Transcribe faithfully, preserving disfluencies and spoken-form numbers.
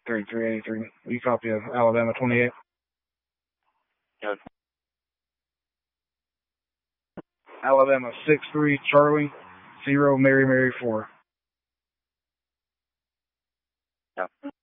thirty-three eighty-three. You copy of Alabama twenty-eight? Good. Alabama six three Charlie, zero Mary Mary four. Yeah.